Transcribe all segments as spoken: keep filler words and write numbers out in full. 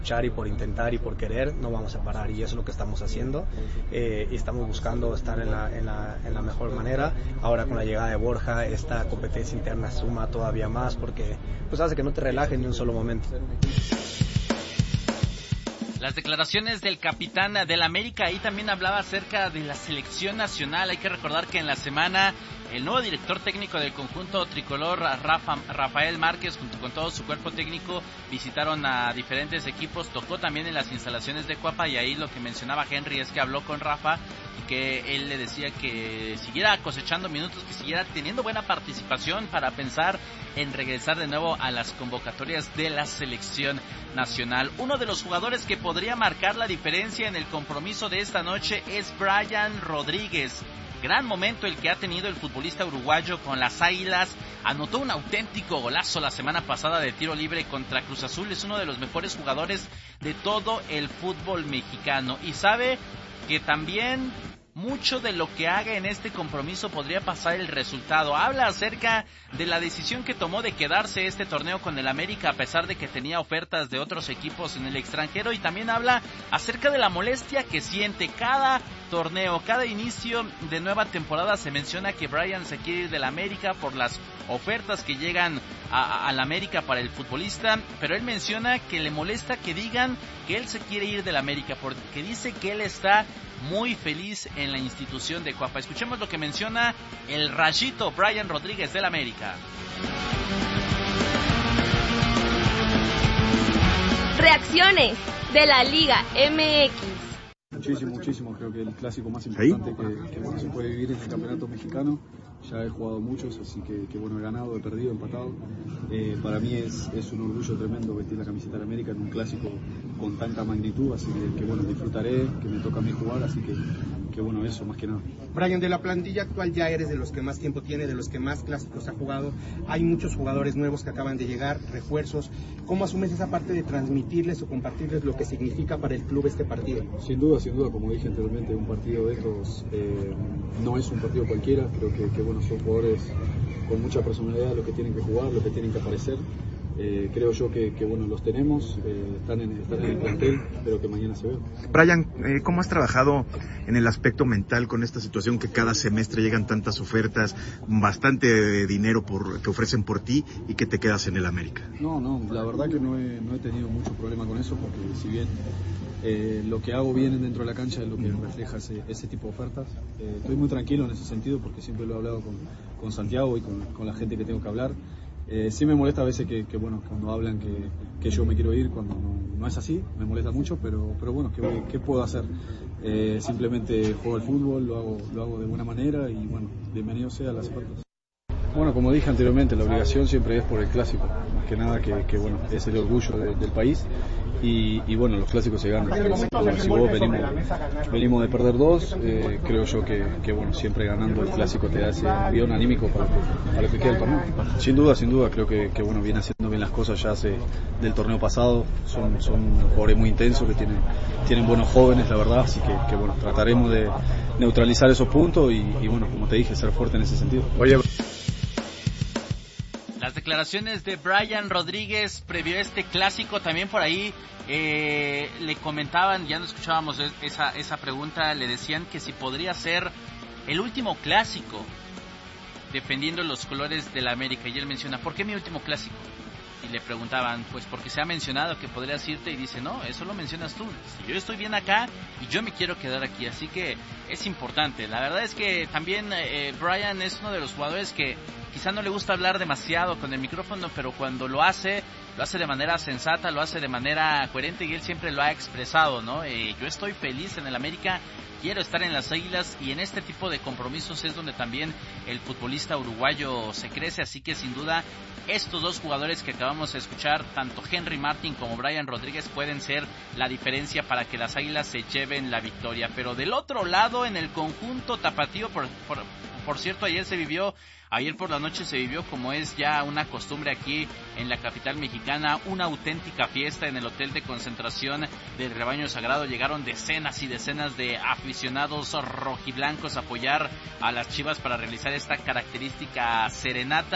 luchar y por intentar y por querer, no vamos a parar, y eso es lo que estamos haciendo, eh, y estamos buscando estar en la, en, la, en la mejor manera. Ahora con la llegada de Borja, esta competencia interna suma todavía más porque pues hace que no te relajes ni un solo momento. Las declaraciones del capitán del América, ahí también hablaba acerca de la selección nacional. Hay que recordar que en la semana el nuevo director técnico del conjunto tricolor, Rafa, Rafael Márquez, junto con todo su cuerpo técnico, visitaron a diferentes equipos, tocó también en las instalaciones de Cuapa, y ahí lo que mencionaba Henry es que habló con Rafa y que él le decía que siguiera cosechando minutos, que siguiera teniendo buena participación para pensar en regresar de nuevo a las convocatorias de la selección nacional. Uno de los jugadores que podría marcar la diferencia en el compromiso de esta noche es Brian Rodríguez. Gran momento el que ha tenido el futbolista uruguayo con las Águilas. Anotó un auténtico golazo la semana pasada de tiro libre contra Cruz Azul. Es uno de los mejores jugadores de todo el fútbol mexicano. Y sabe que también mucho de lo que haga en este compromiso podría pasar el resultado. Habla acerca de la decisión que tomó de quedarse este torneo con el América a pesar de que tenía ofertas de otros equipos en el extranjero, y también habla acerca de la molestia que siente cada torneo, cada inicio de nueva temporada. Se menciona que Brian se quiere ir del América por las ofertas que llegan al América para el futbolista, pero él menciona que le molesta que digan que él se quiere ir del América porque dice que él está muy feliz en la institución de Cuapa. Escuchemos lo que menciona el rayito Brian Rodríguez del América. Reacciones de la Liga M X. Muchísimo, muchísimo. Creo que el clásico más importante que, que bueno, se puede vivir en el campeonato mexicano. Ya he jugado muchos, así que, que bueno, he ganado, he perdido, he empatado. Eh, para mí es, es un orgullo tremendo vestir la camiseta de América en un clásico con tanta magnitud, así que, que bueno, disfrutaré, que me toca a mí jugar, así que, que bueno, eso más que nada. Brian, de la plantilla actual ya eres de los que más tiempo tiene, de los que más clásicos ha jugado. Hay muchos jugadores nuevos que acaban de llegar, refuerzos. ¿Cómo asumes esa parte de transmitirles o compartirles lo que significa para el club este partido? Sin duda, sin duda, como dije anteriormente, un partido de estos eh, no es un partido cualquiera. Creo que, que bueno, son jugadores con mucha personalidad, los que tienen que jugar, los que tienen que aparecer. Eh, creo yo que, que bueno, los tenemos, eh, están, en, están en el plantel, espero que mañana se vean. Brian, eh, ¿cómo has trabajado en el aspecto mental con esta situación que cada semestre llegan tantas ofertas, bastante dinero por, que ofrecen por ti y que te quedas en el América? No, no, la verdad que no he, no he tenido mucho problema con eso, porque si bien eh, lo que hago bien dentro de la cancha es lo que refleja ese, ese tipo de ofertas, eh, estoy muy tranquilo en ese sentido porque siempre lo he hablado con, con Santiago y con, con la gente que tengo que hablar. Eh, sí me molesta a veces que, que bueno, cuando hablan que, que yo me quiero ir, cuando no, no es así, me molesta mucho, pero, pero bueno, ¿qué, qué puedo hacer? Eh, simplemente juego al fútbol, lo hago, lo hago de buena manera y bueno, bienvenido sea a las ofertas. Bueno, como dije anteriormente, la obligación siempre es por el clásico, más que nada que, que bueno, es el orgullo de, del país y, y bueno, los clásicos se ganan. Si vos venimos, venimos de perder dos, eh, creo yo que, que bueno, siempre ganando el clásico te da ese envión anímico para, para lo que queda el torneo. Sin duda, sin duda, creo que, que bueno, viene haciendo bien las cosas ya hace del torneo pasado, son, son jugadores muy intensos que tienen, tienen buenos jóvenes, la verdad, así que, que bueno, trataremos de neutralizar esos puntos y, y bueno, como te dije, ser fuerte en ese sentido. Oye, las declaraciones de Brian Rodríguez previo a este clásico, también por ahí eh, le comentaban, ya no escuchábamos esa, esa pregunta, le decían que si podría ser el último clásico defendiendo los colores de la América, y él menciona, ¿por qué mi último clásico? Y le preguntaban, pues porque se ha mencionado que podrías irte, y dice, no, eso lo mencionas tú, yo estoy bien acá y yo me quiero quedar aquí, así que es importante. La verdad es que también eh, Brian es uno de los jugadores que quizá no le gusta hablar demasiado con el micrófono, pero cuando lo hace, lo hace de manera sensata, lo hace de manera coherente, y él siempre lo ha expresado, ¿no? Eh, yo estoy feliz en el América, quiero estar en las Águilas, y en este tipo de compromisos es donde también el futbolista uruguayo se crece, así que sin duda estos dos jugadores que acabamos de escuchar, tanto Henry Martin como Brian Rodríguez, pueden ser la diferencia para que las Águilas se lleven la victoria. Pero del otro lado, en el conjunto tapatío, por, por, por cierto, ayer se vivió Ayer por la noche se vivió, como es ya una costumbre aquí en la capital mexicana, una auténtica fiesta en el hotel de concentración del Rebaño Sagrado. Llegaron decenas y decenas de aficionados rojiblancos a apoyar a las Chivas para realizar esta característica serenata.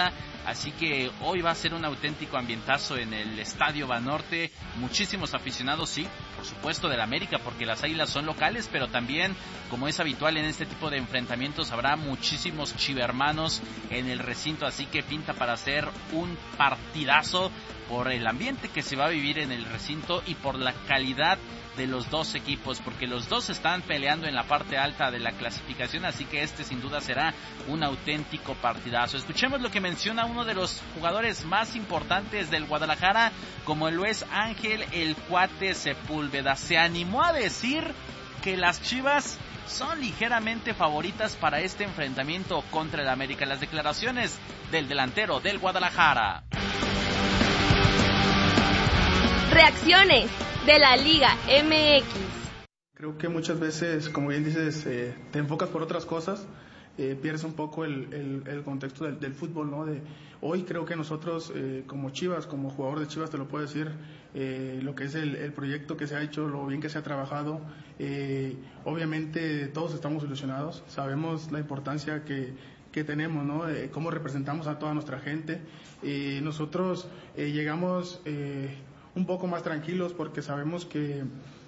así que hoy va a ser un auténtico ambientazo en el Estadio Banorte, muchísimos aficionados, sí, por supuesto del América, porque las Águilas son locales, pero también, como es habitual en este tipo de enfrentamientos, habrá muchísimos chivermanos en el recinto, así que pinta para hacer un partidazo por el ambiente que se va a vivir en el recinto y por la calidad de los dos equipos, porque los dos están peleando en la parte alta de la clasificación, así que este sin duda será un auténtico partidazo. Escuchemos lo que menciona uno de los jugadores más importantes del Guadalajara, como lo es Ángel el Cuate Sepúlveda. Se animó a decir que las Chivas son ligeramente favoritas para este enfrentamiento contra el América. Las declaraciones del delantero del Guadalajara. Reacciones de la Liga M X. Creo que muchas veces, como bien dices, eh, te enfocas por otras cosas, eh, pierdes un poco el, el, el contexto del, del fútbol, ¿no? De, hoy creo que nosotros, eh, como Chivas, como jugador de Chivas, te lo puedo decir, eh, lo que es el, el proyecto que se ha hecho, lo bien que se ha trabajado, eh, obviamente todos estamos ilusionados, sabemos la importancia que que tenemos, ¿no? Eh, cómo representamos a toda nuestra gente. Eh, nosotros eh, llegamos eh, un poco más tranquilos porque sabemos que,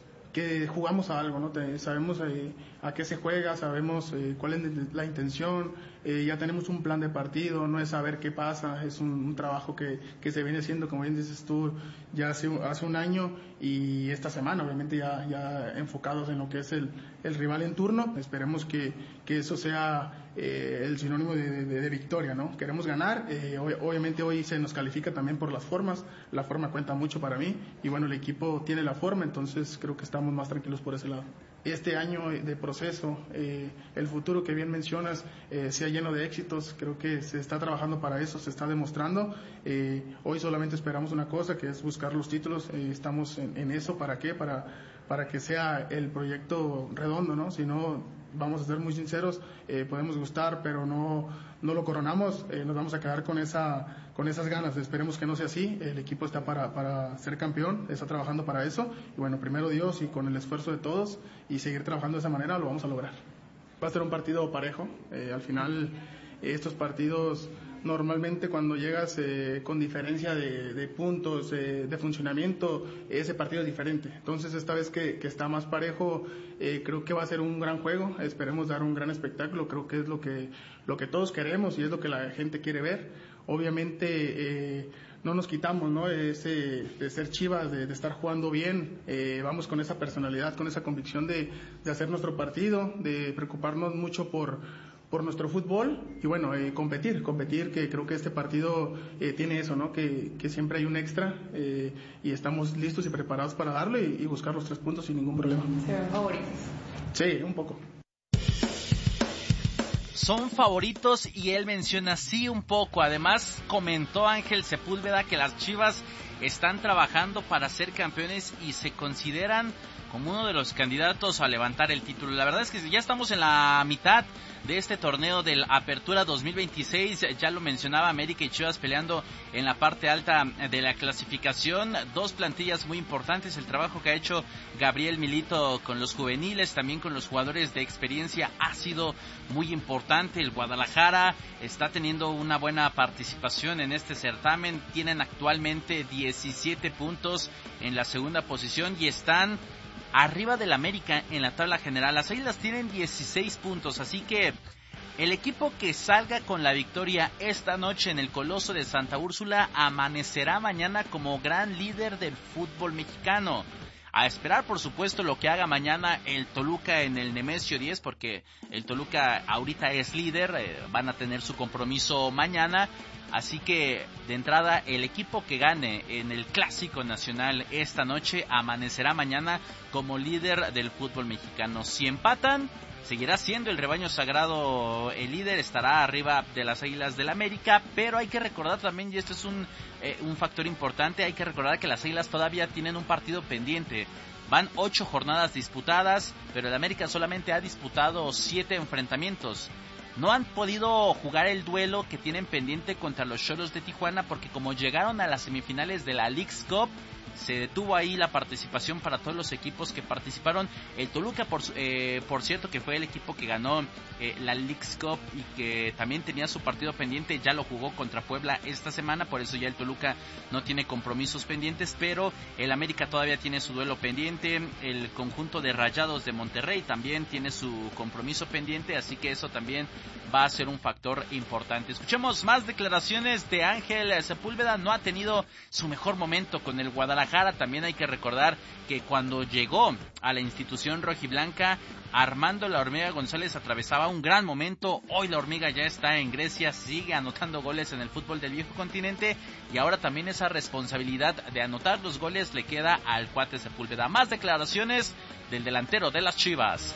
que jugamos a algo, ¿no? Te, sabemos eh, a qué se juega, sabemos eh, cuál es la intención, eh, ya tenemos un plan de partido, no es saber qué pasa, es un, un trabajo que, que se viene haciendo, como bien dices tú, ya hace, hace un año y esta semana, obviamente ya, ya enfocados en lo que es el, el rival en turno. Esperemos que, que eso sea eh, el sinónimo de, de, de victoria, ¿no? Queremos ganar, eh, ob- obviamente hoy se nos califica también por las formas, la forma cuenta mucho para mí y bueno, el equipo tiene la forma, entonces creo que estamos más tranquilos por ese lado. Este año de proceso, eh, el futuro que bien mencionas, eh, sea lleno de éxitos, creo que se está trabajando para eso, se está demostrando. Eh, hoy solamente esperamos una cosa, que es buscar los títulos, eh, estamos en, en eso, ¿para qué? Para, para que sea el proyecto redondo, ¿no? Si no, vamos a ser muy sinceros, eh, podemos gustar, pero no, no lo coronamos, eh, nos vamos a quedar con esa, con esas ganas. Esperemos que no sea así, el equipo está para, para ser campeón, está trabajando para eso, y bueno, primero Dios y con el esfuerzo de todos, y seguir trabajando de esa manera lo vamos a lograr. Va a ser un partido parejo, eh, al final estos partidos normalmente cuando llegas eh, con diferencia de, de puntos, eh, de funcionamiento, ese partido es diferente. Entonces esta vez que, que está más parejo, eh, creo que va a ser un gran juego, esperemos dar un gran espectáculo, creo que es lo que, lo que todos queremos y es lo que la gente quiere ver. Obviamente eh, no nos quitamos, ¿no? Ese, de ser Chivas, de, de estar jugando bien, eh, vamos con esa personalidad, con esa convicción de, de hacer nuestro partido, de preocuparnos mucho por por nuestro fútbol y bueno, eh, competir, competir, que creo que este partido eh, tiene eso, ¿no? Que, que siempre hay un extra eh, y estamos listos y preparados para darlo y, y buscar los tres puntos sin ningún problema. ¿Se ven favoritos? Sí, un poco. Son favoritos y él menciona sí un poco. Además comentó Ángel Sepúlveda que las Chivas están trabajando para ser campeones y se consideran como uno de los candidatos a levantar el título. La verdad es que ya estamos en la mitad de este torneo del Apertura dos mil veintiséis, ya lo mencionaba, América y Chivas peleando en la parte alta de la clasificación, dos plantillas muy importantes, el trabajo que ha hecho Gabriel Milito con los juveniles, también con los jugadores de experiencia ha sido muy importante. El Guadalajara está teniendo una buena participación en este certamen, tienen actualmente diecisiete puntos en la segunda posición y están arriba del América en la tabla general. Las Águilas tienen dieciséis puntos, así que el equipo que salga con la victoria esta noche en el Coloso de Santa Úrsula amanecerá mañana como gran líder del fútbol mexicano. A esperar, por supuesto, lo que haga mañana el Toluca en el Nemesio diez, porque el Toluca ahorita es líder, eh, van a tener su compromiso mañana. Así que, de entrada, el equipo que gane en el Clásico Nacional esta noche amanecerá mañana como líder del fútbol mexicano. Si empatan, seguirá siendo el rebaño sagrado el líder, estará arriba de las Águilas del América, pero hay que recordar también, y esto es un, eh, un factor importante, hay que recordar que las Águilas todavía tienen un partido pendiente. Van ocho jornadas disputadas, pero el América solamente ha disputado siete enfrentamientos. No han podido jugar el duelo que tienen pendiente contra los Xolos de Tijuana porque como llegaron a las semifinales de la Leagues Cup, se detuvo ahí la participación para todos los equipos que participaron. El Toluca, por, eh, por cierto, que fue el equipo que ganó eh, la Leagues Cup y que también tenía su partido pendiente, ya lo jugó contra Puebla esta semana, por eso ya el Toluca no tiene compromisos pendientes, pero el América todavía tiene su duelo pendiente, el conjunto de Rayados de Monterrey también tiene su compromiso pendiente, así que eso también va a ser un factor importante. Escuchemos más declaraciones de Ángel Sepúlveda. No ha tenido su mejor momento con el Guadalajara. También hay que recordar que cuando llegó a la institución rojiblanca, Armando La Hormiga González atravesaba un gran momento. Hoy La Hormiga ya está en Grecia, sigue anotando goles en el fútbol del viejo continente, y ahora también esa responsabilidad de anotar los goles le queda al cuate Sepúlveda. Más declaraciones del delantero de las Chivas.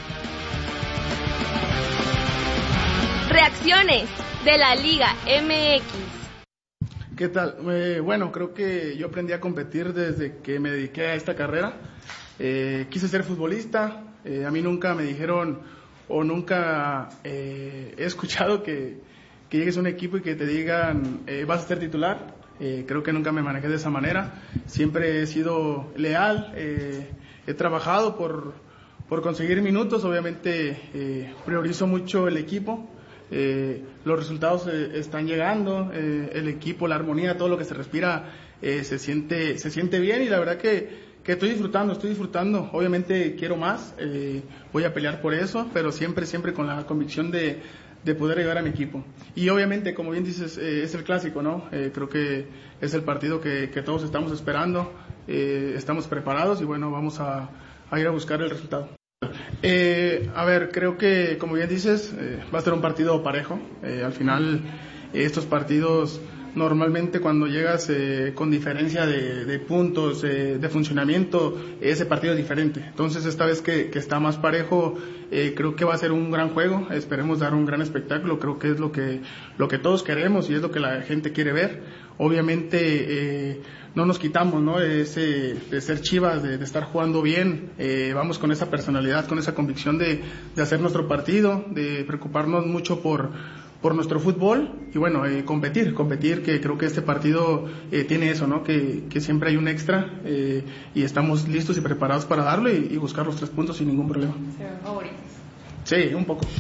Reacciones de la Liga M X. ¿Qué tal? Eh, bueno, creo que yo aprendí a competir desde que me dediqué a esta carrera. Eh, quise ser futbolista. Eh, a mí nunca me dijeron o nunca eh, he escuchado que, que llegues a un equipo y que te digan eh, vas a ser titular. Eh, creo que nunca me manejé de esa manera. Siempre he sido leal. Eh, he trabajado por, por conseguir minutos. Obviamente eh, priorizo mucho el equipo. Eh, los resultados eh, están llegando, eh, el equipo, la armonía, todo lo que se respira eh, se siente se siente bien, y la verdad que, que estoy disfrutando, estoy disfrutando. Obviamente quiero más, eh, voy a pelear por eso, pero siempre, siempre con la convicción de, de poder ayudar a mi equipo. Y obviamente, como bien dices, eh, es el clásico, ¿no? Eh, creo que es el partido que, que todos estamos esperando, eh, estamos preparados y bueno, vamos a, a ir a buscar el resultado. Eh, a ver, creo que, como bien dices, eh, va a ser un partido parejo. Eh, al final, eh, estos partidos, normalmente cuando llegas eh, con diferencia de, de puntos, eh, de funcionamiento, ese partido es diferente. Entonces, esta vez que, que está más parejo, eh, creo que va a ser un gran juego. Esperemos dar un gran espectáculo. Creo que es lo que, lo que todos queremos y es lo que la gente quiere ver. Obviamente, eh, no nos quitamos, ¿no? Ese, de ser Chivas, de, de estar jugando bien, eh, vamos con esa personalidad, con esa convicción de, de hacer nuestro partido, de preocuparnos mucho por, por nuestro fútbol y bueno, eh, competir, competir, que creo que este partido eh, tiene eso, ¿no? Que, que siempre hay un extra eh, y estamos listos y preparados para darlo y, y buscar los tres puntos sin ningún problema. ¿Serán favoritos? Sí, un poco.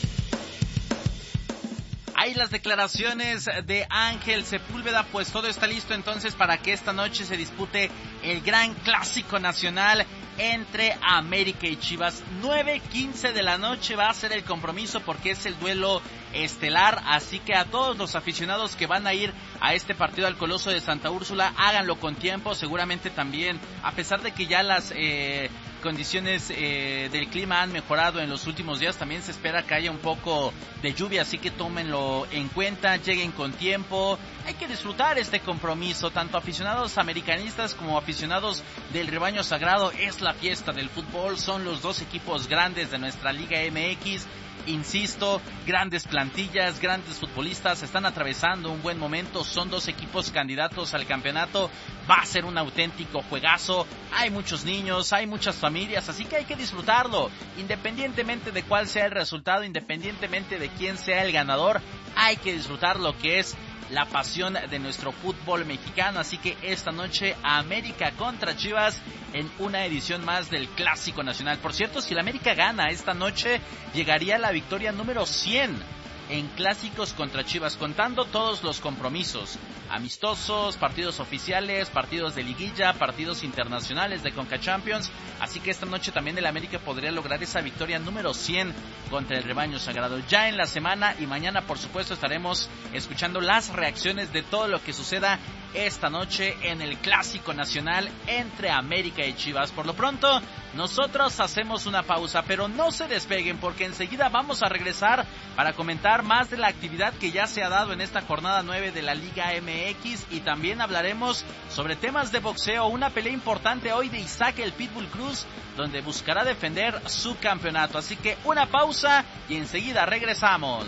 Hay las declaraciones de Ángel Sepúlveda, pues todo está listo entonces para que esta noche se dispute el gran clásico nacional entre América y Chivas. nueve quince de la noche va a ser el compromiso porque es el duelo estelar, así que a todos los aficionados que van a ir a este partido al Coloso de Santa Úrsula, háganlo con tiempo. Seguramente también, a pesar de que ya las eh, condiciones eh, del clima han mejorado en los últimos días, también se espera que haya un poco de lluvia, así que tómenlo en cuenta, lleguen con tiempo. Hay que disfrutar este compromiso, tanto aficionados americanistas como aficionados del rebaño sagrado. Es la fiesta del fútbol, son los dos equipos grandes de nuestra Liga M X. Insisto, grandes plantillas, grandes futbolistas, están atravesando un buen momento, son dos equipos candidatos al campeonato, va a ser un auténtico juegazo, hay muchos niños, hay muchas familias, así que hay que disfrutarlo, independientemente de cuál sea el resultado, independientemente de quién sea el ganador, hay que disfrutar lo que es la pasión de nuestro fútbol mexicano, así que esta noche América contra Chivas en una edición más del Clásico Nacional. Por cierto, si el América gana esta noche, llegaría a la victoria número cien en clásicos contra Chivas, contando todos los compromisos, amistosos, partidos oficiales, partidos de liguilla, partidos internacionales de Conca Champions, así que esta noche también el América podría lograr esa victoria número cien contra el rebaño sagrado. Ya en la semana y mañana, por supuesto, estaremos escuchando las reacciones de todo lo que suceda esta noche en el Clásico Nacional entre América y Chivas. Por lo pronto, nosotros hacemos una pausa, pero no se despeguen porque enseguida vamos a regresar para comentar más de la actividad que ya se ha dado en esta jornada nueve de la Liga M X y también hablaremos sobre temas de boxeo, una pelea importante hoy de Isaac el Pitbull Cruz, donde buscará defender su campeonato. Así que una pausa y enseguida regresamos.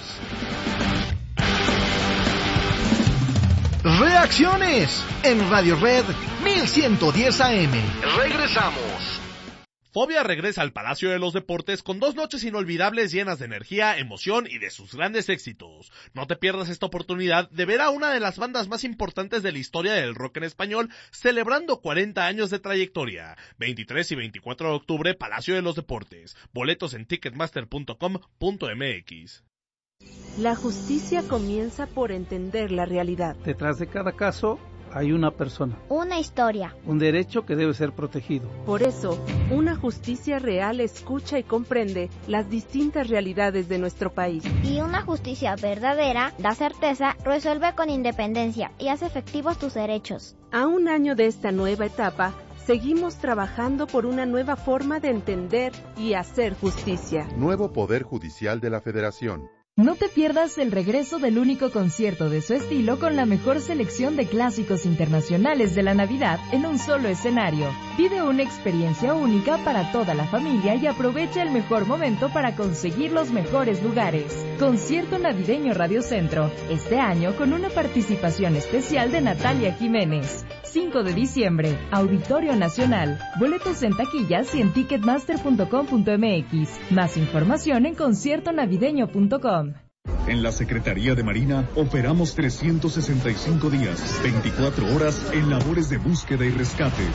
Reacciones en Radio Red mil ciento diez A M. Regresamos. Fobia regresa al Palacio de los Deportes con dos noches inolvidables llenas de energía, emoción y de sus grandes éxitos. No te pierdas esta oportunidad de ver a una de las bandas más importantes de la historia del rock en español celebrando cuarenta años de trayectoria. veintitrés y veinticuatro de octubre, Palacio de los Deportes. Boletos en ticketmaster punto com punto m x. La justicia comienza por entender la realidad. Detrás de cada caso hay una persona, una historia, un derecho que debe ser protegido. Por eso, una justicia real escucha y comprende las distintas realidades de nuestro país. Y una justicia verdadera da certeza, resuelve con independencia y hace efectivos tus derechos. A un año de esta nueva etapa, seguimos trabajando por una nueva forma de entender y hacer justicia. Nuevo Poder Judicial de la Federación. No te pierdas el regreso del único concierto de su estilo con la mejor selección de clásicos internacionales de la Navidad en un solo escenario. Vive una experiencia única para toda la familia y aprovecha el mejor momento para conseguir los mejores lugares. Concierto Navideño Radio Centro, este año con una participación especial de Natalia Jiménez. cinco de diciembre, Auditorio Nacional. Boletos en taquillas y en ticketmaster punto com punto m x. Más información en concierto navideño punto com. En la Secretaría de Marina operamos trescientos sesenta y cinco días, veinticuatro horas en labores de búsqueda y rescate.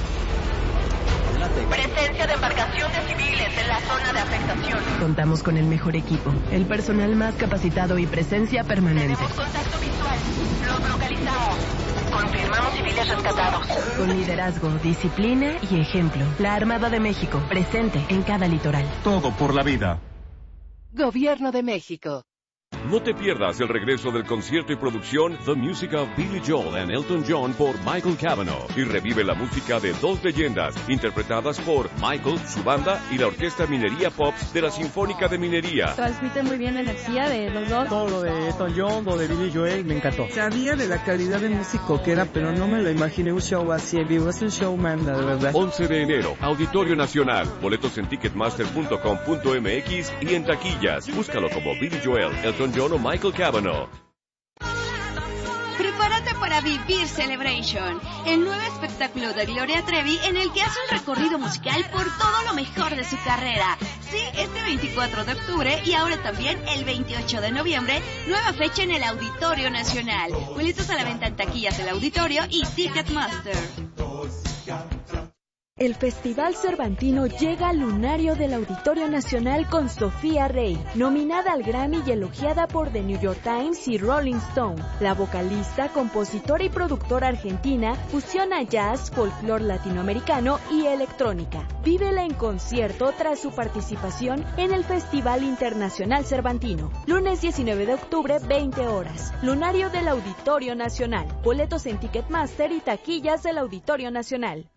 Presencia de embarcaciones civiles en la zona de afectación. Contamos con el mejor equipo, el personal más capacitado y presencia permanente. Tenemos contacto visual. Los localizamos. Confirmamos civiles rescatados. Con liderazgo, disciplina y ejemplo. La Armada de México, presente en cada litoral. Todo por la vida. Gobierno de México. No te pierdas el regreso del concierto y producción The Music of Billy Joel and Elton John por Michael Cavanaugh y revive la música de dos leyendas interpretadas por Michael, su banda y la Orquesta Minería Pops de la Sinfónica de Minería. Transmite muy bien la energía de los dos. Todo lo de Elton John, lo de Billy Joel, me encantó. Sabía de la calidad de músico que era, pero no me lo imaginé un show así en vivo. Es un showman, la verdad. once de enero, Auditorio Nacional. Boletos en ticketmaster punto com punto m x y en taquillas. Búscalo como Billy Joel, Elton John o Michael Cavanaugh. Prepárate para vivir Celebration, el nuevo espectáculo de Gloria Trevi en el que hace un recorrido musical por todo lo mejor de su carrera. Sí, este veinticuatro de octubre y ahora también el veintiocho de noviembre, nueva fecha en el Auditorio Nacional. Boletos a la venta en taquillas del Auditorio y Ticketmaster. El Festival Cervantino llega al lunario del Auditorio Nacional con Sofía Rey, nominada al Grammy y elogiada por The New York Times y Rolling Stone. La vocalista, compositora y productora argentina fusiona jazz, folclore latinoamericano y electrónica. Vívela en concierto tras su participación en el Festival Internacional Cervantino. Lunes diecinueve de octubre, veinte horas. Lunario del Auditorio Nacional. Boletos en Ticketmaster y taquillas del Auditorio Nacional.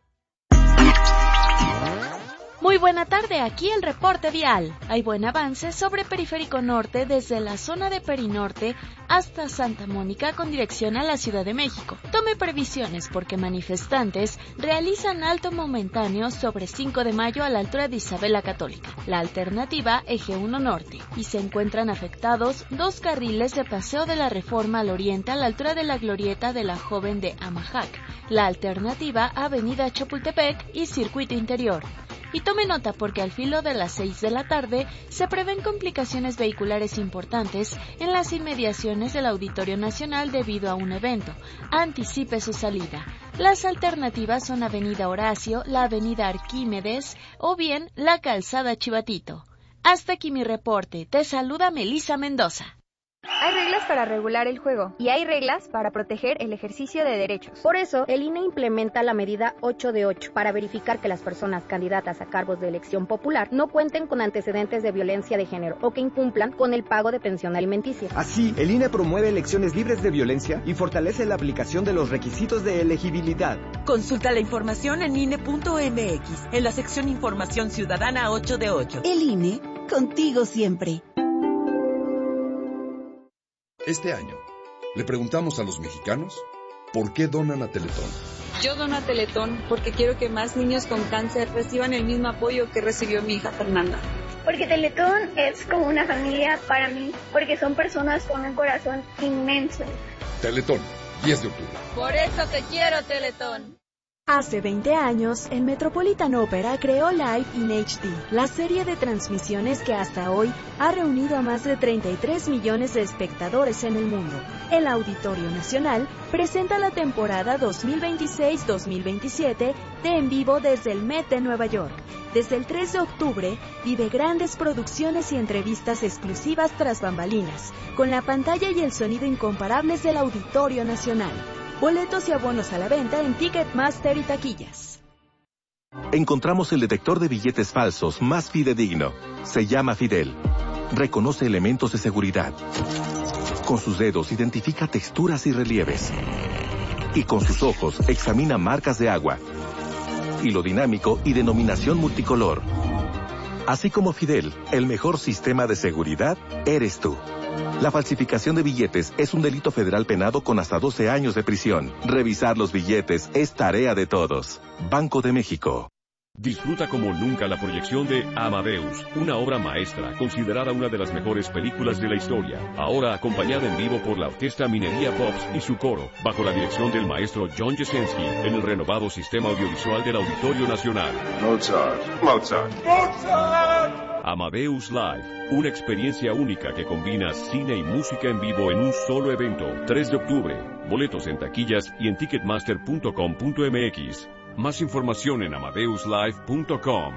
Muy buena tarde, aquí el reporte vial. Hay buen avance sobre Periférico Norte desde la zona de Perinorte hasta Santa Mónica con dirección a la Ciudad de México. Tome previsiones porque manifestantes realizan alto momentáneo sobre cinco de mayo a la altura de Isabel la Católica, la alternativa Eje uno Norte, y se encuentran afectados dos carriles de Paseo de la Reforma al oriente a la altura de la glorieta de la Joven de Amajac, la alternativa Avenida Chapultepec y Circuito Interior. Y tome nota porque al filo de las seis de la tarde se prevén complicaciones vehiculares importantes en las inmediaciones del Auditorio Nacional debido a un evento. Anticipe su salida. Las alternativas son Avenida Horacio, la Avenida Arquímedes o bien la Calzada Chivatito. Hasta aquí mi reporte. Te saluda Melissa Mendoza. Hay reglas para regular el juego y hay reglas para proteger el ejercicio de derechos. Por eso, el I N E implementa la medida ocho de ocho para verificar que las personas candidatas a cargos de elección popular no cuenten con antecedentes de violencia de género o que incumplan con el pago de pensión alimenticia. Así, el I N E promueve elecciones libres de violencia y fortalece la aplicación de los requisitos de elegibilidad. Consulta la información en I N E punto m x en la sección Información Ciudadana ocho de ocho. El I N E, contigo siempre. Este año, le preguntamos a los mexicanos por qué donan a Teletón. Yo dono a Teletón porque quiero que más niños con cáncer reciban el mismo apoyo que recibió mi hija Fernanda. Porque Teletón es como una familia para mí, porque son personas con un corazón inmenso. Teletón, diez de octubre. Por eso te quiero, Teletón. Hace veinte años, el Metropolitan Opera creó Live in H D, la serie de transmisiones que hasta hoy ha reunido a más de treinta y tres millones de espectadores en el mundo. El Auditorio Nacional presenta la temporada dos mil veintiséis dos mil veintisiete de En Vivo desde el Met de Nueva York. Desde el tres de octubre, vive grandes producciones y entrevistas exclusivas tras bambalinas, con la pantalla y el sonido incomparables del Auditorio Nacional. Boletos y abonos a la venta en Ticketmaster y taquillas. Encontramos el detector de billetes falsos más fidedigno. Se llama Fidel. Reconoce elementos de seguridad. Con sus dedos identifica texturas y relieves. Y con sus ojos examina marcas de agua. Hilo dinámico y denominación multicolor. Así como Fidel, el mejor sistema de seguridad eres tú. La falsificación de billetes es un delito federal penado con hasta doce años de prisión. Revisar los billetes es tarea de todos. Banco de México. Disfruta como nunca la proyección de Amadeus, una obra maestra, considerada una de las mejores películas de la historia. Ahora acompañada en vivo por la Orquesta Minería Pops y su coro, bajo la dirección del maestro John Jesensky, en el renovado sistema audiovisual del Auditorio Nacional. Mozart, Mozart, Mozart. Amadeus Live, una experiencia única que combina cine y música en vivo en un solo evento. tres de octubre. Boletos en taquillas y en ticketmaster punto com punto m x. Más información en amadeus live punto com.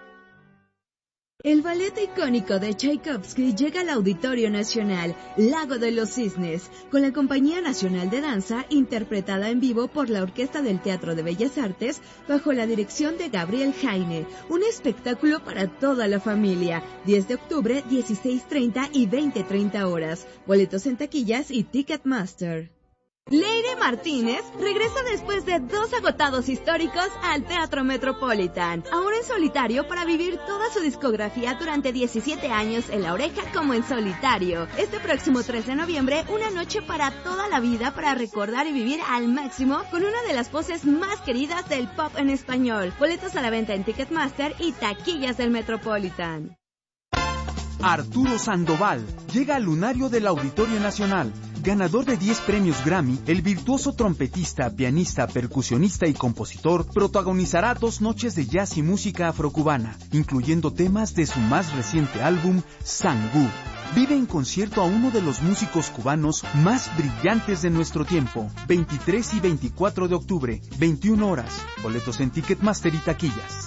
El ballet icónico de Tchaikovsky llega al Auditorio Nacional, Lago de los Cisnes, con la Compañía Nacional de Danza, interpretada en vivo por la Orquesta del Teatro de Bellas Artes, bajo la dirección de Gabriel Jaime. Un espectáculo para toda la familia. diez de octubre, dieciséis treinta y veinte treinta horas. Boletos en taquillas y Ticketmaster. Leire Martínez regresa después de dos agotados históricos al Teatro Metropolitan, ahora en solitario para vivir toda su discografía durante diecisiete años en La Oreja como en solitario. Este próximo tres de noviembre, una noche para toda la vida para recordar y vivir al máximo con una de las voces más queridas del pop en español. Boletos a la venta en Ticketmaster y taquillas del Metropolitan. Arturo Sandoval llega al lunario del Auditorio Nacional. Ganador de diez premios Grammy, el virtuoso trompetista, pianista, percusionista y compositor protagonizará dos noches de jazz y música afrocubana, incluyendo temas de su más reciente álbum, Sangú. Vive en concierto a uno de los músicos cubanos más brillantes de nuestro tiempo. veintitrés y veinticuatro de octubre, veintiuna horas. Boletos en Ticketmaster y taquillas.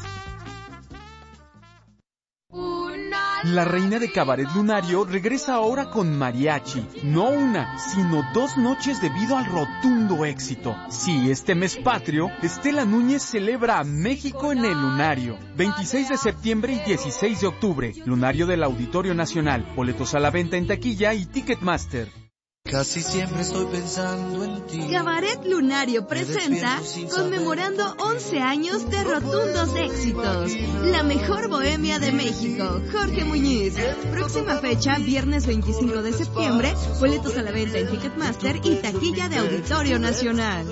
La reina de cabaret lunario regresa ahora con mariachi. No una, sino dos noches debido al rotundo éxito. Sí, este mes patrio, Estela Núñez celebra a México en el lunario. veintiséis de septiembre y dieciséis de octubre. Lunario del Auditorio Nacional. Boletos a la venta en taquilla y Ticketmaster. Casi siempre estoy pensando en ti. Cabaret Lunario presenta conmemorando once años de rotundos éxitos. La mejor bohemia de México, Jorge Muñiz. Próxima fecha, viernes veinticinco de septiembre. Boletos a la venta en Ticketmaster y taquilla de Auditorio Nacional.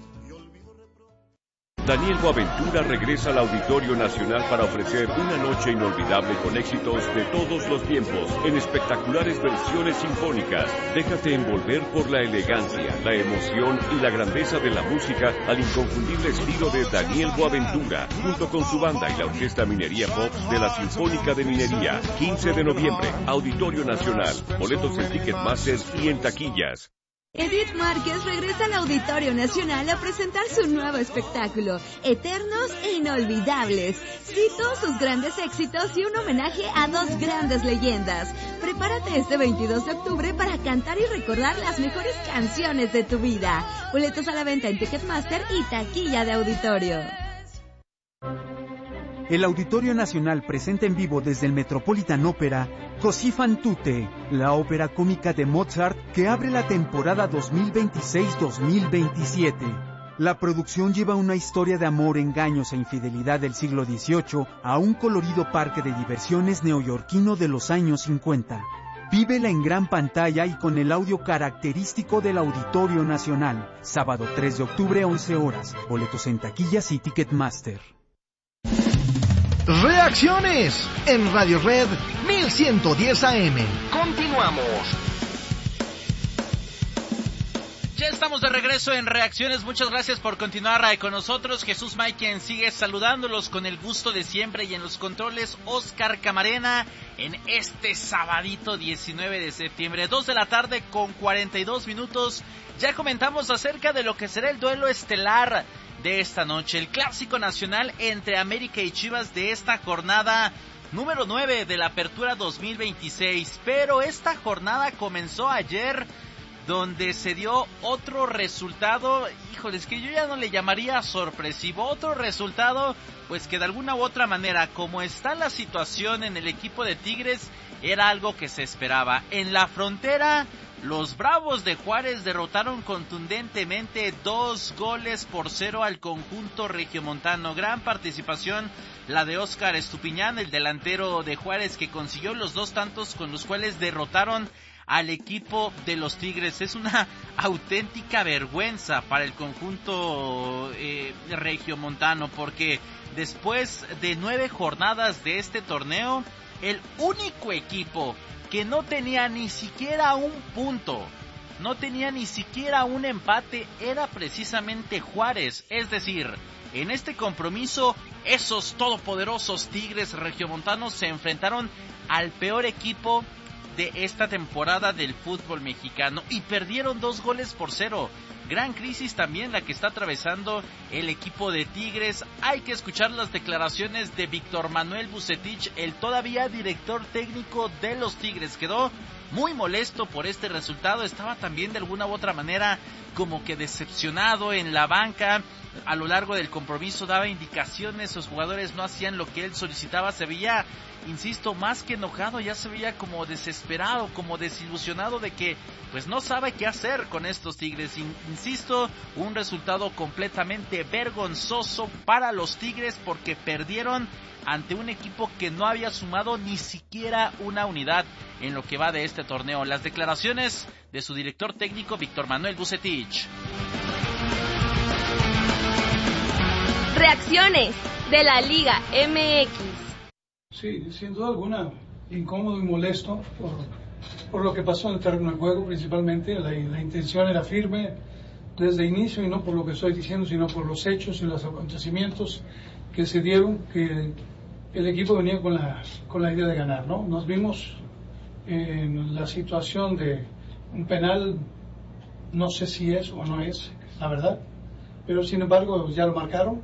Daniel Boaventura regresa al Auditorio Nacional para ofrecer una noche inolvidable con éxitos de todos los tiempos, en espectaculares versiones sinfónicas. Déjate envolver por la elegancia, la emoción y la grandeza de la música al inconfundible estilo de Daniel Boaventura, junto con su banda y la Orquesta Minería Pops de la Sinfónica de Minería. quince de noviembre, Auditorio Nacional. Boletos en Ticketmaster y en taquillas. Edith Márquez regresa al Auditorio Nacional a presentar su nuevo espectáculo, Eternos e Inolvidables. Cito sus grandes éxitos y un homenaje a dos grandes leyendas. Prepárate este veintidós de octubre para cantar y recordar las mejores canciones de tu vida. Boletos a la venta en Ticketmaster y taquilla de Auditorio. El Auditorio Nacional presenta en vivo desde el Metropolitan Opera Così fan tutte, la ópera cómica de Mozart que abre la temporada dos mil veintiséis dos mil veintisiete. La producción lleva una historia de amor, engaños e infidelidad del siglo dieciocho a un colorido parque de diversiones neoyorquino de los años cincuenta. Vívela en gran pantalla y con el audio característico del Auditorio Nacional. Sábado tres de octubre, once horas. Boletos en taquillas y Ticketmaster. Reacciones en Radio Red mil ciento diez A M. Continuamos. estamos de regreso en Reacciones. Muchas gracias por continuar ahí con nosotros. Jesús May, quien sigue saludándolos con el gusto de siempre, y en los controles Oscar Camarena en este sabadito diecinueve de septiembre, dos de la tarde con cuarenta y dos minutos. Ya comentamos acerca de lo que será el duelo estelar de esta noche, el clásico nacional entre América y Chivas de esta jornada número nueve de la Apertura dos mil veintiséis. Pero esta jornada comenzó ayer, donde se dio otro resultado, híjoles, que yo ya no le llamaría sorpresivo, otro resultado, pues que de alguna u otra manera, como está la situación en el equipo de Tigres, era algo que se esperaba. En la frontera, los Bravos de Juárez derrotaron contundentemente dos goles por cero al conjunto regiomontano. Gran participación la de Óscar Estupiñán, el delantero de Juárez, que consiguió los dos tantos con los cuales derrotaron al equipo de los Tigres. Es una auténtica vergüenza para el conjunto eh, regiomontano, porque después de nueve jornadas de este torneo, el único equipo que no tenía ni siquiera un punto, no tenía ni siquiera un empate, era precisamente Juárez. Es decir, en este compromiso, esos todopoderosos Tigres regiomontanos se enfrentaron al peor equipo de esta temporada del fútbol mexicano y perdieron dos goles por cero. Gran crisis también la que está atravesando el equipo de Tigres. Hay que escuchar las declaraciones de Víctor Manuel Vucetich, el todavía director técnico de los Tigres. Quedó muy molesto por este resultado, estaba también de alguna u otra manera como que decepcionado en la banca. A lo largo del compromiso daba indicaciones, sus jugadores no hacían lo que él solicitaba, se veía, insisto, más que enojado, ya se veía como desesperado, como desilusionado de que pues no sabe qué hacer con estos Tigres. Insisto, un resultado completamente vergonzoso para los Tigres, porque perdieron ante un equipo que no había sumado ni siquiera una unidad en lo que va de este torneo. Las declaraciones de su director técnico, Víctor Manuel Vucetich. Reacciones de la Liga M X. Sí, sin duda alguna, incómodo y molesto por, por lo que pasó en el terreno de juego, principalmente. La, la intención era firme desde el inicio, y no por lo que estoy diciendo, sino por los hechos y los acontecimientos que se dieron, que el equipo venía con la, con la idea de ganar, ¿no? Nos vimos en la situación de un penal, no sé si es o no es, la verdad, pero sin embargo ya lo marcaron.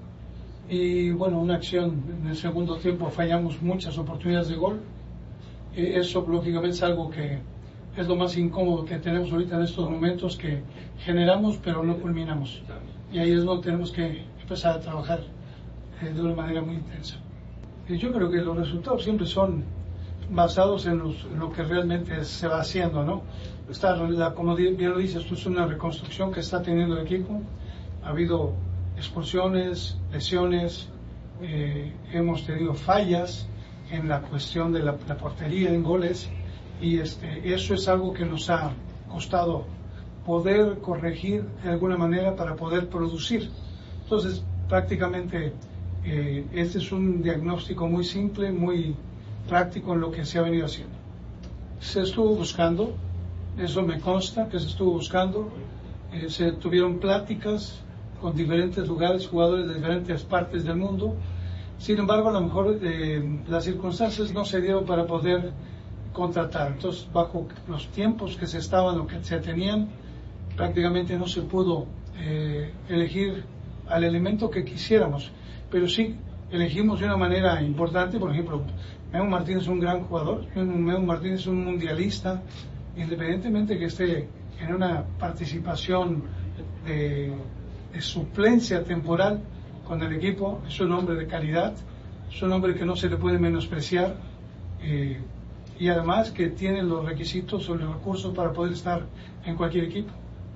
Y bueno, una acción en el segundo tiempo, fallamos muchas oportunidades de gol. Eh, eso lógicamente es algo que es lo más incómodo que tenemos ahorita en estos momentos, que generamos pero no culminamos. Y ahí es donde tenemos que empezar a trabajar eh, de una manera muy intensa. Y yo creo que los resultados siempre son basados en, los, en lo que realmente se va haciendo, ¿no? Está, la, como bien lo dices, esto es una reconstrucción que está teniendo el equipo. Ha habido expulsiones, lesiones, eh, hemos tenido fallas en la cuestión de la, la portería en goles, y este, eso es algo que nos ha costado poder corregir de alguna manera para poder producir. Entonces, prácticamente eh, este es un diagnóstico muy simple, muy práctico en lo que se ha venido haciendo. Se estuvo buscando, eso me consta que se estuvo buscando, eh, se tuvieron pláticas con diferentes lugares, jugadores de diferentes partes del mundo. Sin embargo, a lo mejor eh, las circunstancias no se dieron para poder contratar. Entonces, bajo los tiempos que se estaban o que se tenían, prácticamente no se pudo eh, elegir al elemento que quisiéramos. Pero sí elegimos de una manera importante. Por ejemplo, Memo Martínez es un gran jugador, Memo Martínez es un mundialista, independientemente que esté en una participación de de suplencia temporal con el equipo. Es un hombre de calidad, es un hombre que no se le puede menospreciar, eh, y además que tiene los requisitos o los recursos para poder estar en cualquier equipo.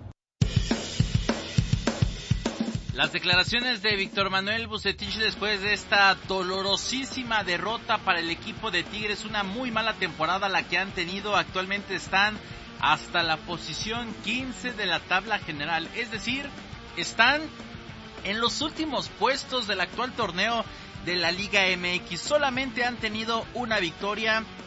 Las declaraciones de Víctor Manuel Vucetich después de esta dolorosísima derrota para el equipo de Tigres. Una muy mala temporada la que han tenido. Actualmente están hasta la posición quince de la tabla general, es decir, están en los últimos puestos del actual torneo de la Liga M X. Solamente han tenido una victoria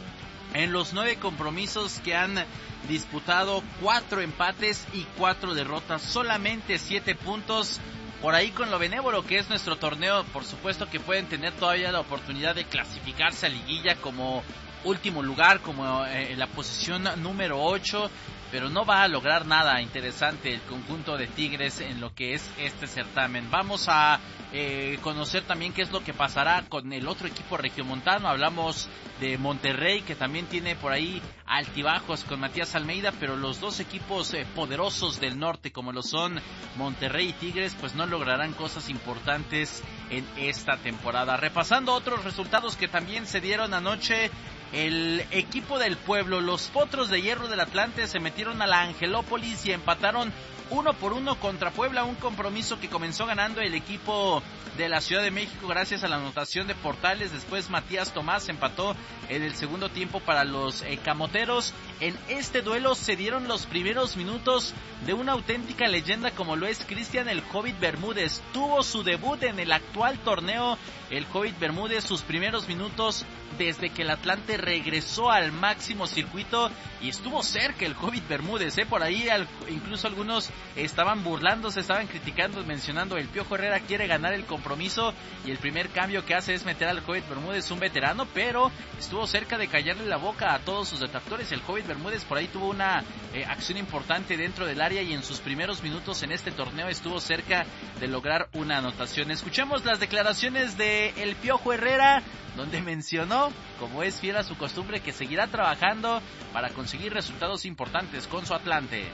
En los nueve compromisos que han disputado, cuatro empates y cuatro derrotas, solamente siete puntos. Por ahí con lo benévolo que es nuestro torneo, por supuesto que pueden tener todavía la oportunidad de clasificarse a liguilla como último lugar, como eh, la posición número ocho, pero no va a lograr nada interesante el conjunto de Tigres en lo que es este certamen. Vamos a eh, conocer también qué es lo que pasará con el otro equipo regiomontano. Hablamos de Monterrey, que también tiene por ahí altibajos con Matías Almeida, pero los dos equipos eh, poderosos del norte, como lo son Monterrey y Tigres, pues no lograrán cosas importantes en esta temporada. Repasando otros resultados que también se dieron anoche, el equipo del pueblo, los Potros de Hierro del Atlante, se metieron a la Angelópolis y empataron uno por uno contra Puebla, un compromiso que comenzó ganando el equipo de la Ciudad de México gracias a la anotación de Portales. Después Matías Tomás empató en el segundo tiempo para los eh, camoteros. En este duelo se dieron los primeros minutos de una auténtica leyenda como lo es Cristian el Hobbit Bermúdez. Tuvo su debut en el actual torneo el Hobbit Bermúdez, sus primeros minutos desde que el Atlante regresó al máximo circuito, y estuvo cerca el Hobbit Bermúdez, ¿eh? Por ahí al, incluso algunos estaban burlándose, estaban criticando, mencionando el Piojo Herrera quiere ganar el compromiso y el primer cambio que hace es meter al Hobbit Bermúdez, un veterano, pero estuvo cerca de callarle la boca a todos sus detractores. El Hobbit Bermúdez por ahí tuvo una eh, acción importante dentro del área y en sus primeros minutos en este torneo estuvo cerca de lograr una anotación. Escuchemos las declaraciones de el Piojo Herrera, donde mencionó, como es fiel a su costumbre, que seguirá trabajando para conseguir resultados importantes con su Atlante.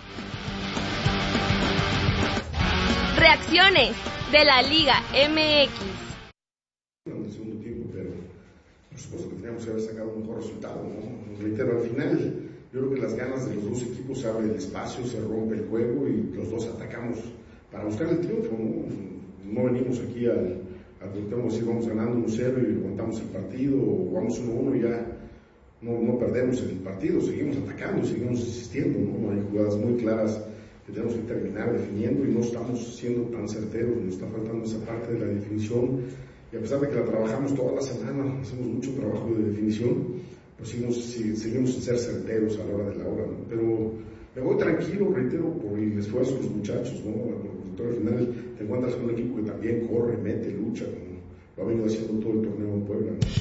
Reacciones de la Liga M X. En el segundo tiempo, pero por supuesto que teníamos que haber sacado un mejor resultado, ¿no? Reitero, al final yo creo que las ganas de los dos equipos se abre el espacio, se rompe el juego y los dos atacamos para buscar el triunfo, ¿no? No venimos aquí al, al tenemos decir vamos ganando uno cero y levantamos el partido, o vamos uno uno y ya no, no perdemos el partido, seguimos atacando, seguimos insistiendo, ¿no? Hay jugadas muy claras que tenemos que terminar definiendo y no estamos siendo tan certeros, nos está faltando esa parte de la definición, y a pesar de que la trabajamos toda la semana, hacemos mucho trabajo de definición, pues seguimos, seguimos sin ser certeros a la hora de la hora, ¿no? Pero me voy tranquilo, reitero, por el esfuerzo de los muchachos, ¿no? Al final te encuentras con un equipo que también corre, mete, lucha, como lo ha venido haciendo todo el torneo en Puebla, ¿no?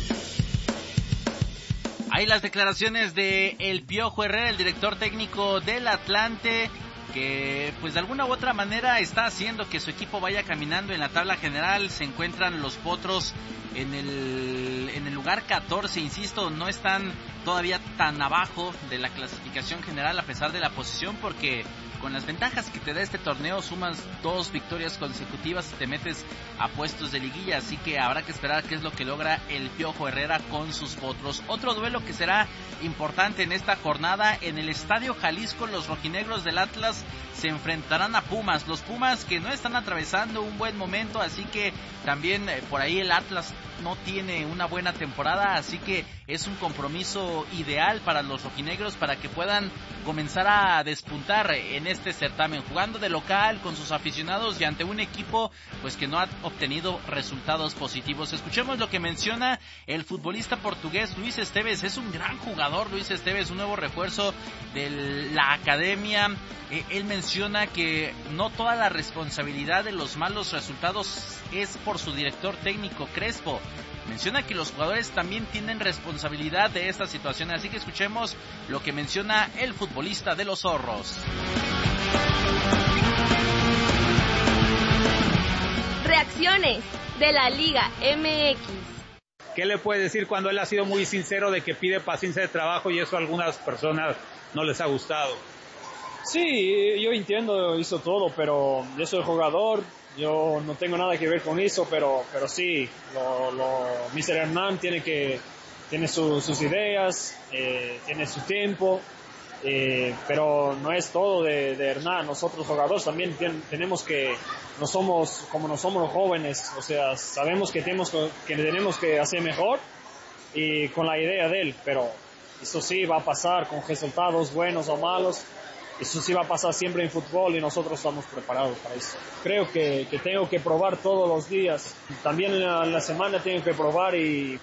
Hay las declaraciones de el Piojo Herrera, el director técnico del Atlante, que pues de alguna u otra manera está haciendo que su equipo vaya caminando en la tabla general. Se encuentran los Potros en el en el lugar catorce, insisto, no están todavía tan abajo de la clasificación general a pesar de la posición, porque con las ventajas que te da este torneo sumas dos victorias consecutivas y te metes a puestos de liguilla, así que habrá que esperar qué es lo que logra el Piojo Herrera con sus Potros. Otro duelo que será importante en esta jornada, en el Estadio Jalisco, los rojinegros del Atlas se enfrentarán a Pumas, los Pumas que no están atravesando un buen momento, así que también eh, por ahí el Atlas no tiene una buena temporada, así que es un compromiso ideal para los rojinegros para que puedan comenzar a despuntar en este certamen, jugando de local con sus aficionados y ante un equipo pues que no ha obtenido resultados positivos. Escuchemos lo que menciona el futbolista portugués Luis Esteves. Es un gran jugador Luis Esteves, un nuevo refuerzo de la academia. Eh, él menciona que no toda la responsabilidad de los malos resultados es por su director técnico Crespo. Menciona que los jugadores también tienen responsabilidad de esta situación, así que escuchemos lo que menciona el futbolista de los Zorros. Reacciones de la Liga M X. ¿Qué le puede decir cuando él ha sido muy sincero de que pide paciencia de trabajo y eso a algunas personas no les ha gustado? Sí, yo entiendo, hizo todo, pero yo soy jugador, yo no tengo nada que ver con eso, pero pero sí, lo, lo, mister Hernán tiene que tiene su, sus ideas, eh, tiene su tiempo, eh, pero no es todo de, de Hernán. Nosotros jugadores también ten, tenemos que, no somos como no somos jóvenes, o sea, sabemos que tenemos que tenemos que hacer mejor y con la idea de él, pero eso sí va a pasar con resultados buenos o malos. Eso sí va a pasar siempre en fútbol y nosotros estamos preparados para eso. Creo que, que tengo que probar todos los días. También en la, en la semana tengo que probar y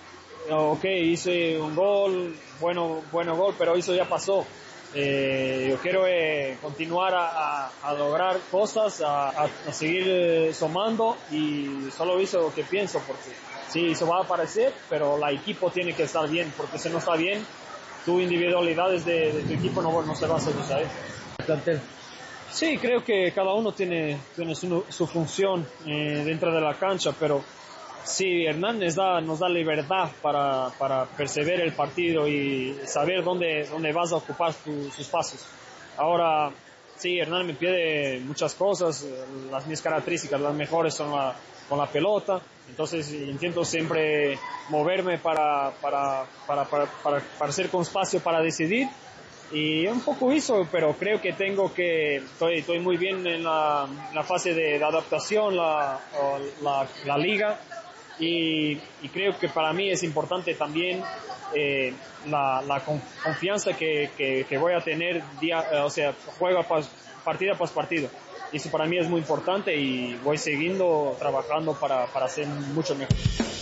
ok, hice un gol, bueno, bueno gol, pero eso ya pasó. Eh, yo quiero eh, continuar a, a, a lograr cosas, a, a, a seguir eh, sumando y solo hice lo que pienso, porque sí, eso va a aparecer, pero el equipo tiene que estar bien, porque si no está bien, tu individualidades de, de tu equipo no, no se va a hacer usar. Sí, creo que cada uno tiene, tiene su, su función eh, dentro de la cancha, pero sí, Hernán nos da, nos da libertad para, para perseverar el partido y saber dónde, dónde vas a ocupar tu, sus pasos. Ahora, sí, Hernán me pide muchas cosas, las mis características, las mejores son la, con la pelota, entonces intento siempre moverme para, para, para, para, para, para ser con espacio para decidir. Y un poco eso, pero creo que tengo que, estoy, estoy muy bien en la, la fase de, de adaptación, la, la, la liga, y, y creo que para mí es importante también eh, la, la confianza que, que, que voy a tener día, o sea, juego pas, partida tras partido. Eso para mí es muy importante y voy siguiendo trabajando para, para ser mucho mejor.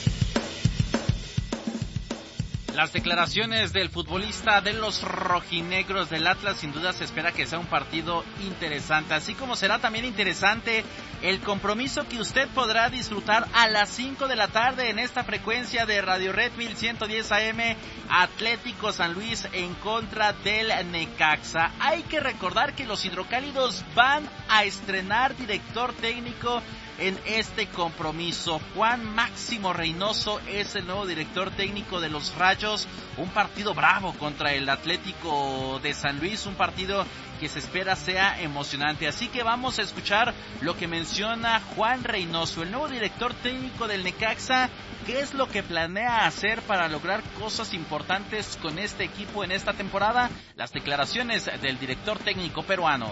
Las declaraciones del futbolista de los rojinegros del Atlas, sin duda se espera que sea un partido interesante, así como será también interesante el compromiso que usted podrá disfrutar a las cinco de la tarde en esta frecuencia de Radio Red mil ciento diez A M, Atlético San Luis en contra del Necaxa. Hay que recordar que los hidrocálidos van a estrenar director técnico en este compromiso. Juan Máximo Reynoso es el nuevo director técnico de los Rayos. Un partido bravo contra el Atlético de San Luis, un partido que se espera sea emocionante. Así que vamos a escuchar lo que menciona Juan Reynoso, el nuevo director técnico del Necaxa. ¿Qué es lo que planea hacer para lograr cosas importantes con este equipo en esta temporada? Las declaraciones del director técnico peruano.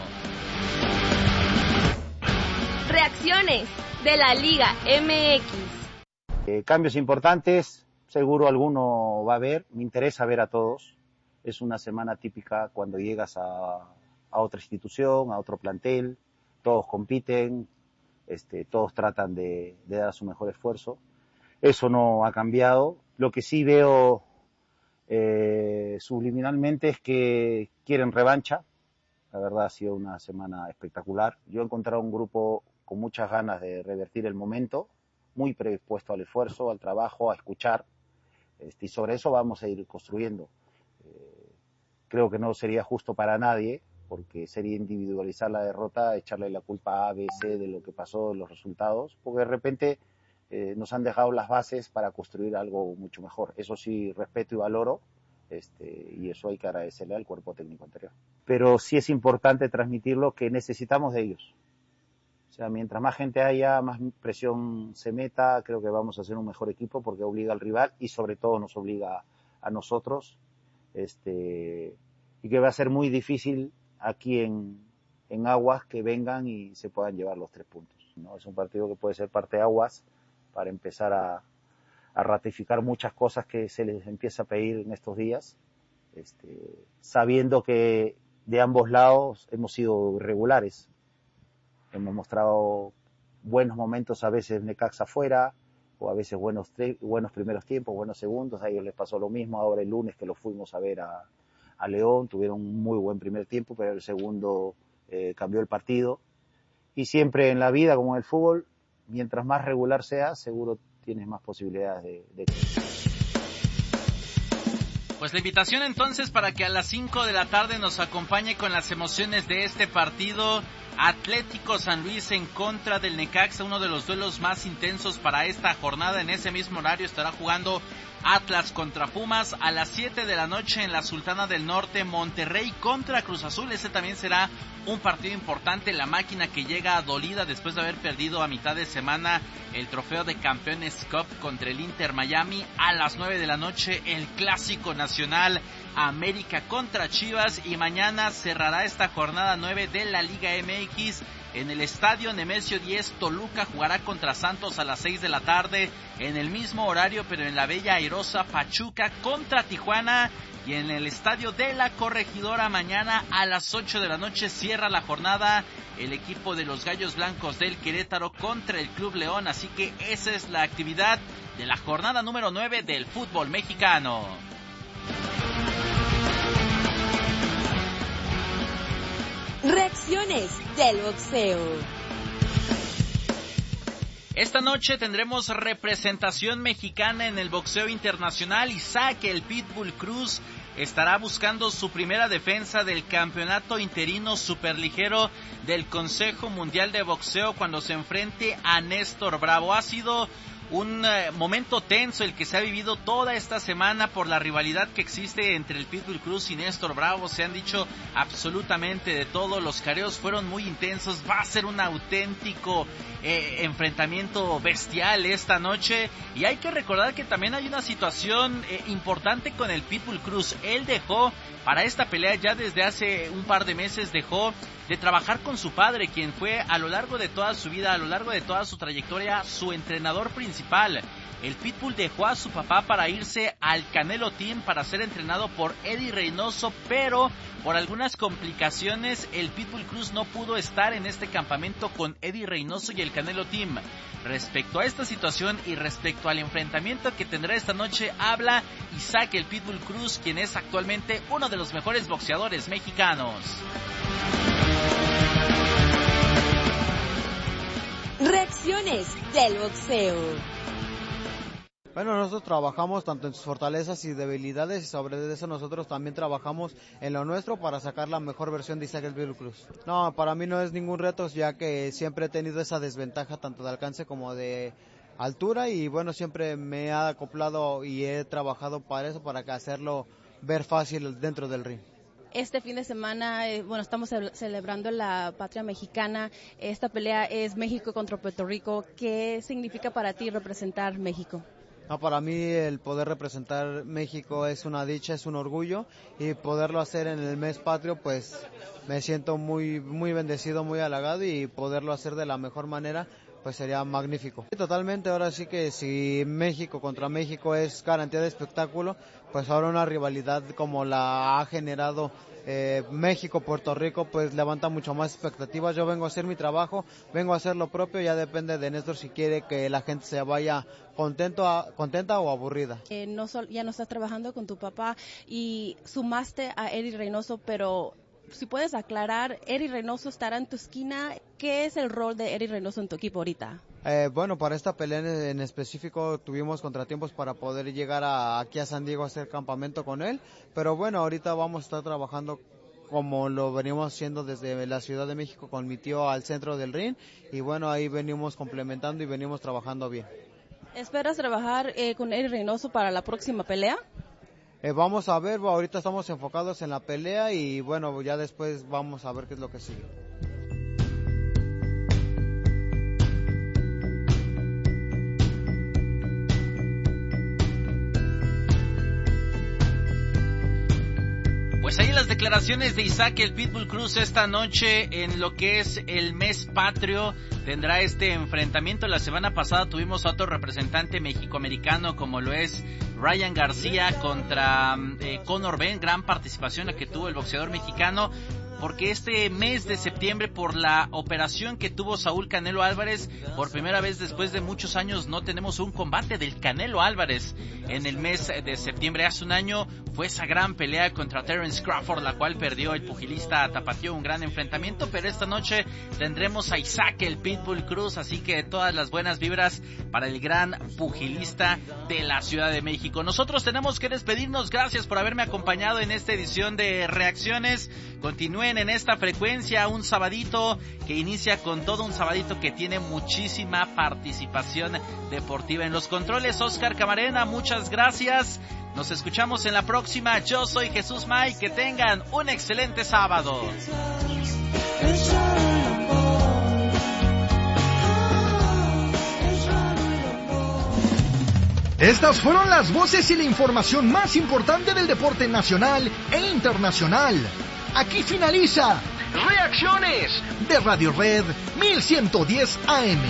Reacciones de la Liga M X. Eh, cambios importantes, seguro alguno va a haber, me interesa ver a todos. Es una semana típica cuando llegas a, a otra institución, a otro plantel, todos compiten, este, todos tratan de, de dar su mejor esfuerzo. Eso no ha cambiado. Lo que sí veo eh, subliminalmente es que quieren revancha. La verdad ha sido una semana espectacular. Yo he encontrado un grupo con muchas ganas de revertir el momento, muy predispuesto al esfuerzo, al trabajo, a escuchar, este, y sobre eso vamos a ir construyendo. Eh, creo que no sería justo para nadie, porque sería individualizar la derrota, echarle la culpa a A, B, C de lo que pasó, de los resultados, porque de repente eh, nos han dejado las bases para construir algo mucho mejor. Eso sí, respeto y valoro, este, y eso hay que agradecerle al cuerpo técnico anterior. Pero sí es importante transmitirlo, que necesitamos de ellos. O sea, mientras más gente haya, más presión se meta, creo que vamos a ser un mejor equipo porque obliga al rival y sobre todo nos obliga a nosotros. Este, y que va a ser muy difícil aquí en, en Aguas que vengan y se puedan llevar los tres puntos, ¿no? Es un partido que puede ser parte de Aguas para empezar a, a ratificar muchas cosas que se les empieza a pedir en estos días, este, sabiendo que de ambos lados hemos sido irregulares. Hemos mostrado buenos momentos, a veces Necaxa afuera, o a veces buenos, tre- buenos primeros tiempos, buenos segundos. A ellos les pasó lo mismo ahora el lunes que los fuimos a ver a, a León. Tuvieron un muy buen primer tiempo, pero el segundo eh, cambió el partido. Y siempre en la vida, como en el fútbol, mientras más regular sea, seguro tienes más posibilidades de... de... Pues la invitación entonces para que a las cinco de la tarde nos acompañe con las emociones de este partido. Atlético San Luis en contra del Necaxa, uno de los duelos más intensos para esta jornada. En ese mismo horario estará jugando Atlas contra Pumas. A las siete de la noche en la Sultana del Norte, Monterrey contra Cruz Azul. Ese también será un partido importante. La máquina que llega dolida después de haber perdido a mitad de semana el trofeo de Campeones Cup contra el Inter Miami. A las nueve de la noche el Clásico Nacional, América contra Chivas. Y mañana cerrará esta jornada nueve de la Liga M X en el estadio Nemesio diez. Toluca jugará contra Santos a las seis de la tarde, en el mismo horario pero en la bella airosa Pachuca contra Tijuana, y en el estadio de la Corregidora mañana a las ocho de la noche cierra la jornada el equipo de los Gallos Blancos del Querétaro contra el Club León. Así que esa es la actividad de la jornada número nueve del fútbol mexicano. Reacciones del boxeo. Esta noche tendremos representación mexicana en el boxeo internacional. Isaac el Pitbull Cruz estará buscando su primera defensa del campeonato interino superligero del Consejo Mundial de Boxeo cuando se enfrente a Néstor Bravo. Ha sido un eh, momento tenso el que se ha vivido toda esta semana por la rivalidad que existe entre el Pitbull Cruz y Néstor Bravo. Se han dicho absolutamente de todo, los careos fueron muy intensos, va a ser un auténtico eh, enfrentamiento bestial esta noche. Y hay que recordar que también hay una situación eh, importante con el Pitbull Cruz. Él dejó para esta pelea ya desde hace un par de meses, dejó de trabajar con su padre, quien fue a lo largo de toda su vida, a lo largo de toda su trayectoria, su entrenador principal. El Pitbull dejó a su papá para irse al Canelo Team para ser entrenado por Eddie Reynoso, pero por algunas complicaciones el Pitbull Cruz no pudo estar en este campamento con Eddie Reynoso y el Canelo Team. Respecto a esta situación y respecto al enfrentamiento que tendrá esta noche, habla Isaac el Pitbull Cruz, quien es actualmente uno de los mejores boxeadores mexicanos. Reacciones del boxeo. Bueno, nosotros trabajamos tanto en sus fortalezas y debilidades, y sobre eso nosotros también trabajamos en lo nuestro para sacar la mejor versión de Isaac el Pitbull Cruz. No, para mí no es ningún reto, ya que siempre he tenido esa desventaja tanto de alcance como de altura, y bueno, siempre me he acoplado y he trabajado para eso, para hacerlo ver fácil dentro del ring. Este fin de semana, eh, bueno, estamos celebrando la patria mexicana. Esta pelea es México contra Puerto Rico. ¿Qué significa para ti representar México? No, para mí el poder representar México es una dicha, es un orgullo, y poderlo hacer en el mes patrio, pues me siento muy, muy bendecido, muy halagado, y poderlo hacer de la mejor manera, pues sería magnífico. Totalmente, ahora sí que si México contra México es garantía de espectáculo, pues ahora una rivalidad como la ha generado eh, México-Puerto Rico, pues levanta mucho más expectativas. Yo vengo a hacer mi trabajo, vengo a hacer lo propio, ya depende de Néstor si quiere que la gente se vaya contento a, contenta o aburrida. Eh, no sol, ya no estás trabajando con tu papá y sumaste a Eddie Reynoso, pero si puedes aclarar, Eddie Reynoso estará en tu esquina. ¿Qué es el rol de Eddie Reynoso en tu equipo ahorita? Eh, bueno, para esta pelea en, en específico tuvimos contratiempos para poder llegar a, aquí a San Diego a hacer campamento con él, pero bueno, ahorita vamos a estar trabajando como lo venimos haciendo desde la Ciudad de México con mi tío al centro del ring, y bueno, ahí venimos complementando y venimos trabajando bien. ¿Esperas trabajar eh, con Eddie Reynoso para la próxima pelea? Eh, vamos a ver, ahorita estamos enfocados en la pelea y bueno, ya después vamos a ver qué es lo que sigue. Pues ahí las declaraciones de Isaac el Pitbull Cruz esta noche en lo que es el mes patrio. Tendrá este enfrentamiento. La semana pasada tuvimos a otro representante mexicoamericano como lo es Ryan García contra eh, Conor Benn. Gran participación la que tuvo el boxeador mexicano, porque este mes de septiembre, por la operación que tuvo Saúl Canelo Álvarez, por primera vez después de muchos años no tenemos un combate del Canelo Álvarez en el mes de septiembre. Hace un año fue esa gran pelea contra Terence Crawford, la cual perdió el pugilista tapatío, un gran enfrentamiento, pero esta noche tendremos a Isaac el Pitbull Cruz, así que todas las buenas vibras para el gran pugilista de la Ciudad de México. Nosotros tenemos que despedirnos, gracias por haberme acompañado en esta edición de Reacciones. Continúen en esta frecuencia, un sabadito que inicia con todo, un sabadito que tiene muchísima participación deportiva. En los controles, Oscar Camarena, muchas gracias. Nos escuchamos en la próxima. Yo soy Jesús May, que tengan un excelente sábado. Estas fueron las voces y la información más importante del deporte nacional e internacional. Aquí finaliza Reacciones de Radio Red mil ciento diez A M.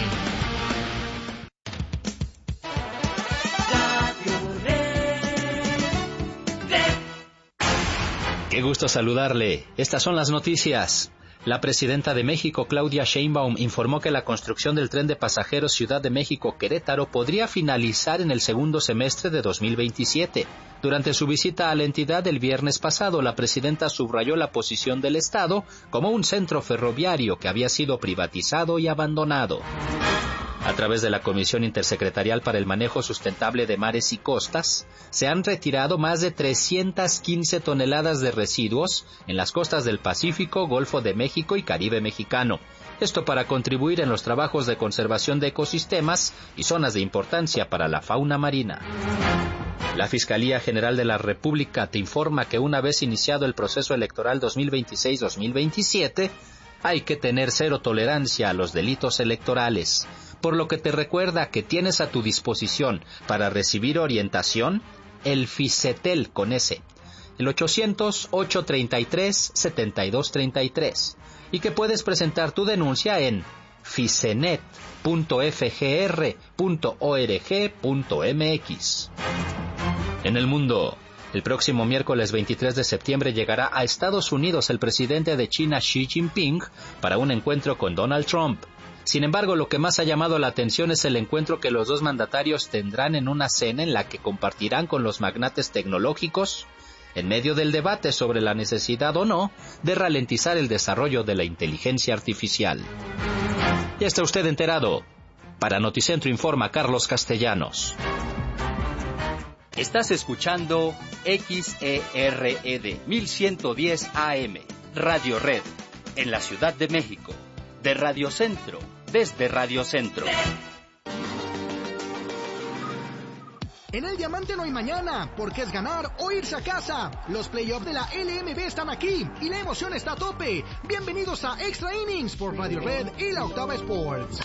Qué gusto saludarle. Estas son las noticias. La presidenta de México, Claudia Sheinbaum, informó que la construcción del tren de pasajeros Ciudad de México-Querétaro podría finalizar en el segundo semestre de dos mil veintisiete. Durante su visita a la entidad el viernes pasado, la presidenta subrayó la posición del Estado como un centro ferroviario que había sido privatizado y abandonado. A través de la Comisión Intersecretarial para el Manejo Sustentable de Mares y Costas, se han retirado más de trescientas quince toneladas de residuos en las costas del Pacífico, Golfo de México y Caribe mexicano. Esto para contribuir en los trabajos de conservación de ecosistemas y zonas de importancia para la fauna marina. La Fiscalía General de la República te informa que una vez iniciado el proceso electoral dos mil veintiséis dos mil veintisiete, hay que tener cero tolerancia a los delitos electorales, por lo que te recuerda que tienes a tu disposición para recibir orientación el FICETEL con S, el ochocientos, ochocientos treinta y tres, setenta y dos treinta y tres, y que puedes presentar tu denuncia en ficenet punto f g r punto org punto m x. En el mundo, el próximo miércoles veintitrés de septiembre llegará a Estados Unidos el presidente de China Xi Jinping para un encuentro con Donald Trump. Sin embargo, lo que más ha llamado la atención es el encuentro que los dos mandatarios tendrán en una cena en la que compartirán con los magnates tecnológicos, en medio del debate sobre la necesidad o no de ralentizar el desarrollo de la inteligencia artificial. Ya está usted enterado. Para Noticentro informa Carlos Castellanos. Estás escuchando X E R E D mil ciento diez A M, Radio Red, en la Ciudad de México, de Radio Centro, desde Radio Centro. En el Diamante no hay mañana, porque es ganar o irse a casa. Los playoffs de la L M B están aquí y la emoción está a tope. Bienvenidos a Extra Innings por Radio Red y la Octava Sports.